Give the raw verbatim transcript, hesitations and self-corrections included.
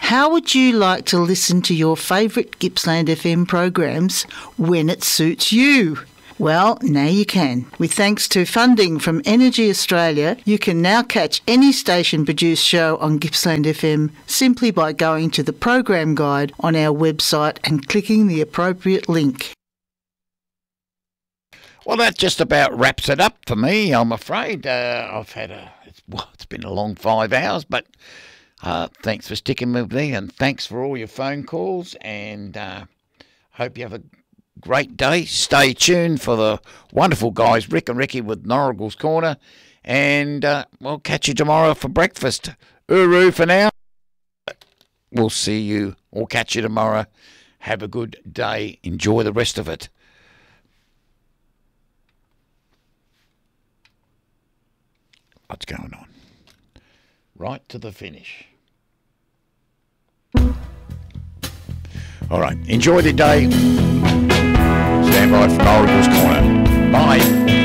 How would you like to listen to your favourite Gippsland F M programs when it suits you? Well, now you can. With thanks to funding from Energy Australia, you can now catch any station-produced show on Gippsland F M simply by going to the program guide on our website and clicking the appropriate link. Well, that just about wraps it up for me, I'm afraid. Uh, I've had a, it's, well, it's been a long five hours, but uh, thanks for sticking with me, and thanks for all your phone calls, and uh, hope you have a great day. Stay tuned for the wonderful guys, Rick and Ricky with Norrigle's Corner, and uh, we'll catch you tomorrow for breakfast. Uru for now. We'll see you, or catch you tomorrow. Have a good day. Enjoy the rest of it. What's going on? Right to the finish. All right. Enjoy the day. Stand by for Norrigle's Corner. Bye.